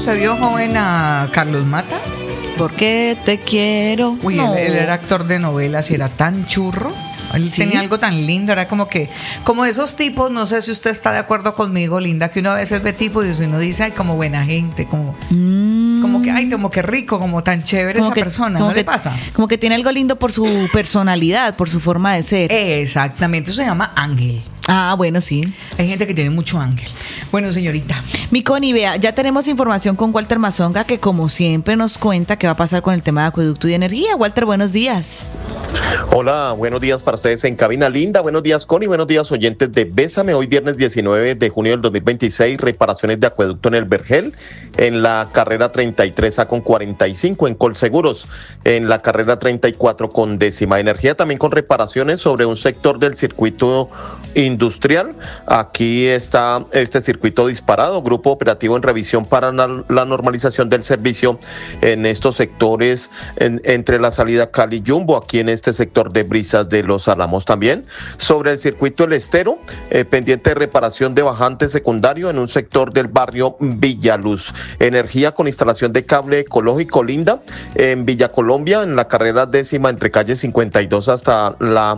¿Usted vio joven a Carlos Mata? ¿Por qué te quiero? Uy, No. él era actor de novelas y era tan churro. Él ¿Sí? tenía algo tan lindo, era como esos tipos, no sé si usted está de acuerdo conmigo, Linda, que uno a veces ve tipos y uno dice, ay, como buena gente, como que, ay, como que rico, como tan chévere Como esa que- persona, como ¿no que- le pasa? Como que tiene algo lindo por su personalidad, por su forma de ser. Exactamente, eso se llama ángel. Ah, bueno, sí. Hay gente que tiene mucho ángel. Bueno, señorita. Mi Connie, vea, ya tenemos información con Walter Mazonga, que como siempre nos cuenta qué va a pasar con el tema de acueducto y energía. Walter, buenos días. Hola, buenos días para ustedes en cabina. Linda, buenos días, Connie, buenos días, oyentes de Bésame. Hoy viernes 19 de junio del 2026, reparaciones de acueducto en el Vergel, en la carrera 33A con 45, en Colseguros, en la carrera 34 con décima. Energía también con reparaciones sobre un sector del circuito industrial. Aquí está este circuito disparado, grupo operativo en revisión para la normalización del servicio en estos sectores, entre la salida Cali-Jumbo, aquí en este sector de Brisas de los Álamos. También sobre el circuito El Estero, pendiente de reparación de bajante secundario en un sector del barrio Villaluz. Energía con instalación de cable ecológico, Linda, en Villa Colombia, en la carrera décima entre calle 52 hasta la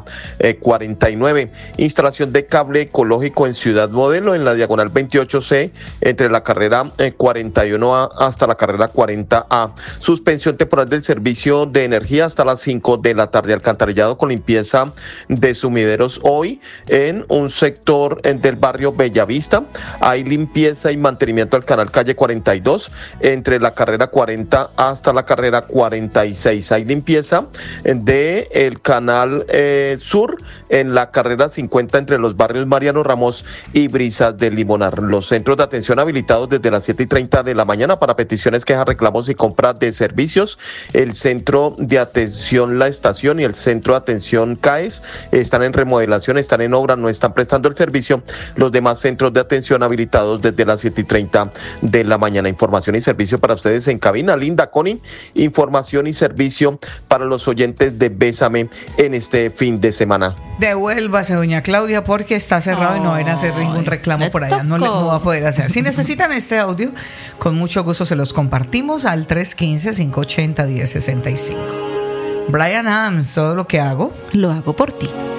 49. Instalación de cable ecológico en Ciudad Modelo, en la diagonal 28C, entre la carrera 41A hasta la carrera 40A. Suspensión temporal del servicio de energía hasta las 5 de la tarde. Alcantarillado con limpieza de sumideros hoy en un sector del barrio Bellavista. Hay limpieza y mantenimiento al canal calle 42 entre la carrera 40 hasta la carrera 46. Hay limpieza de el canal sur en la carrera 50 entre los barrios Mariano Ramos y Brisas del Limonar. Los centros de atención habilitados desde las 7:30 de la mañana para peticiones, quejas, reclamos y compras de servicios. El centro de atención La Estación y el centro de atención CAES están en remodelación, están en obra, no están prestando el servicio. Los demás centros de atención habilitados desde las 7:30 de la mañana. Información y servicio para ustedes en cabina. Linda, Connie, información y servicio para los oyentes de Bésame en este fin de semana. Devuélvase, doña Claudia, porque está cerrado y no van a hacer ningún reclamo le por allá. No tocó. va a poder hacer. Si necesitan este audio, con mucho gusto se los compartimos al 315-580-1065. Bryan Adams, todo lo que hago. Lo hago por ti.